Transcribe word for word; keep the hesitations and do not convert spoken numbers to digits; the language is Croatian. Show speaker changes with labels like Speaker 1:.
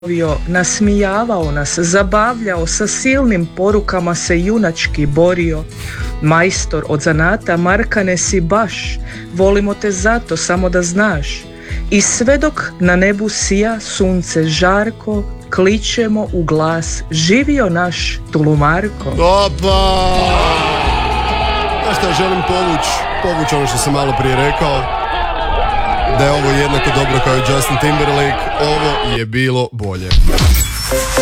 Speaker 1: nasmijavao nas, zabavljao, sa silnim porukama se junački borio. Majstor od zanata, Markane si baš, volimo te zato, samo da znaš. I sve dok na nebu sija sunce žarko, kličemo u glas, živio naš Tulumarko.
Speaker 2: Opa! Znaš šta, želim povući povuć ono što sam malo prije rekao, da je ovo jednako dobro kao i Justin Timberlake, ovo je bilo bolje.